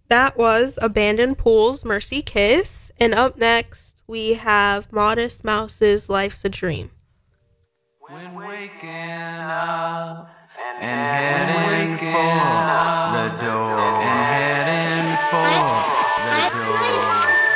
That was Abandoned Pool's Mercy Kiss. And up next, we have Modest Mouse's Life's a Dream. When waking up and heading for